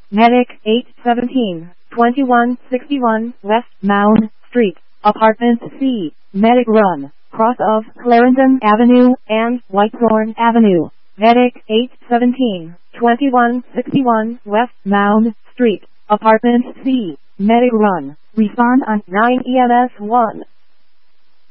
Medic 817, 2161 West Mound Street, Apartment C, Medic Run, cross of Clarendon Avenue and Whitethorn Avenue. Medic 817, 2161 West Mound Street, Apartment C, Medic Run. Respond on 9 EMS 1.